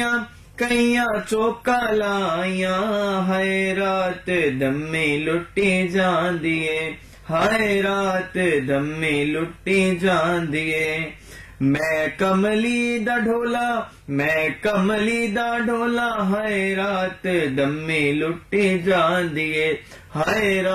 कईया चौका लाइया हाय रात दमे लुटी जांदी है हाय रात दमे लुटी जांदी है मैं कमली दा ढोला हाय रात दमे लुटी जांदी है हाय